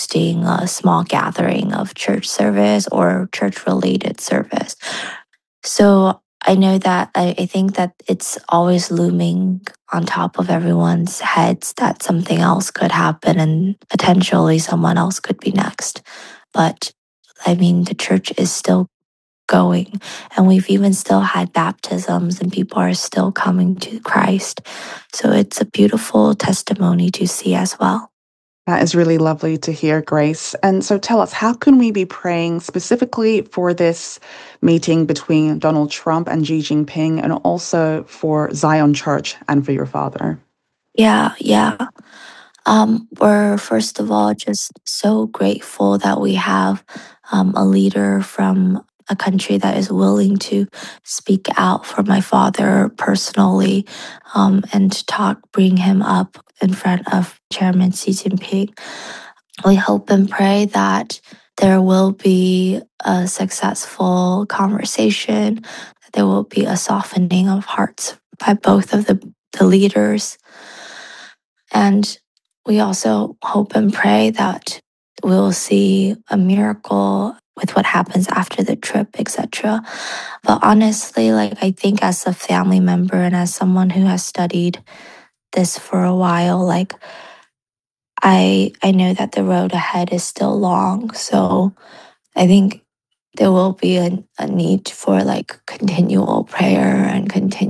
hosting a small gathering of church service or church related service. So I know that I think that it's always looming on top of everyone's heads that something else could happen and potentially someone else could be next. But I mean, the church is still going, and we've even still had baptisms, and people are still coming to Christ. So it's a beautiful testimony to see as well. That is really lovely to hear, Grace. And so tell us, how can we be praying specifically for this meeting between Donald Trump and Xi Jinping, and also for Zion Church and for your father? Yeah. We're first of all just so grateful that we have a leader from a country that is willing to speak out for my father personally, and to bring him up in front of Chairman Xi Jinping. We hope and pray that there will be a successful conversation, that there will be a softening of hearts by both of the leaders. And we also hope and pray that we'll see a miracle with what happens after the trip, etc. But honestly, like I think as a family member and as someone who has studied this for a while, like I know that the road ahead is still long. So I think there will be a need for like continual prayer and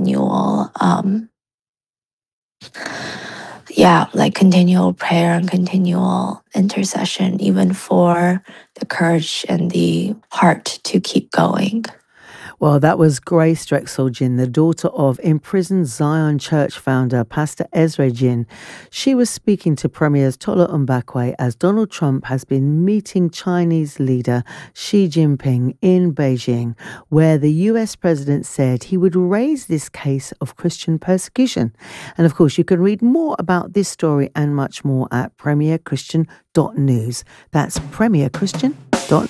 continual prayer and continual intercession, even for the courage and the heart to keep going. Well, that was Grace Drexel Jin, the daughter of imprisoned Zion Church founder Pastor Ezra Jin. She was speaking to Premiers Tola Mbakwe as Donald Trump has been meeting Chinese leader Xi Jinping in Beijing, where the US president said he would raise this case of Christian persecution. And of course, you can read more about this story and much more at premierchristian.news. That's premierchristian.news.